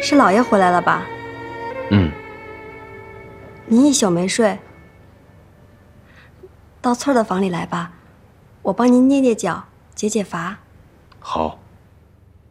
是老爷回来了吧？ 嗯。 您一宿没睡，到村儿的房里来吧，我帮您捏捏脚，解解乏。 好。